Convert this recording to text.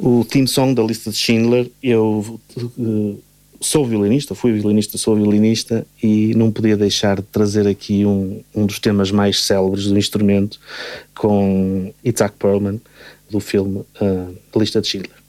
o theme song da lista de Schindler, eu sou violinista, sou violinista e não podia deixar de trazer aqui um dos temas mais célebres do instrumento com Itzhak Perlman, do filme A Lista de Schindler.